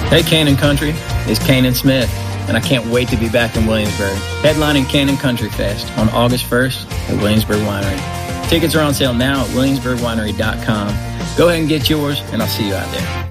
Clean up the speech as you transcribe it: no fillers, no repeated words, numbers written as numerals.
Hey, Cannon Country, it's Cannon Smith, and I can't wait to be back in Williamsburg, headlining Cannon Country Fest on August 1st at Williamsburg Winery. Tickets are on sale now at williamsburgwinery.com. Go ahead and get yours, and I'll see you out there.